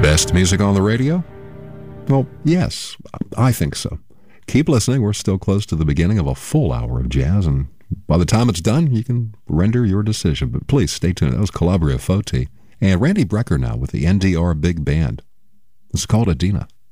Best music on the radio? Well, yes, I think so. Keep listening. We're still close to the beginning of a full hour of jazz, and by the time it's done, you can render your decision. But please stay tuned. That was Calabria Foti and Randy Brecker now with the NDR Big Band. It's called Adina.